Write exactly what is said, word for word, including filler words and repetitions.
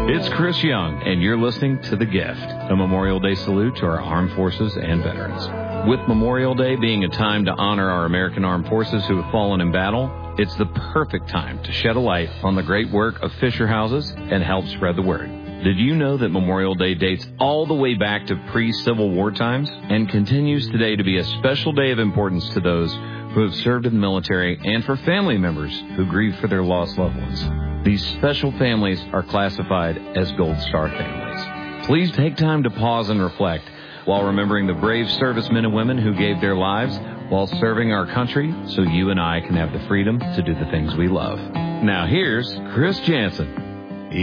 It's Chris Young, and you're listening to The Gift, a Memorial Day salute to our armed forces and veterans. With Memorial Day being a time to honor our American armed forces who have fallen in battle, it's the perfect time to shed a light on the great work of Fisher Houses and help spread the word. Did you know that Memorial Day dates all the way back to pre-Civil War times and continues today to be a special day of importance to those who have served in the military and for family members who grieve for their lost loved ones? These special families are classified as Gold Star families. Please take time to pause and reflect while remembering the brave servicemen and women who gave their lives while serving our country so you and I can have the freedom to do the things we love. Now here's Chris Jansen.